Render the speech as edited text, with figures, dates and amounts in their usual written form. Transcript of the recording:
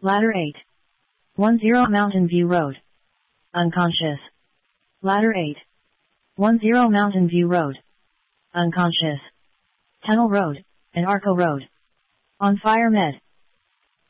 Ladder 8. 10 Mountain View Road. Unconscious. Ladder 8. 10 Mountain View Road. Unconscious. Tunnel Road, and Arco Road. On fire med.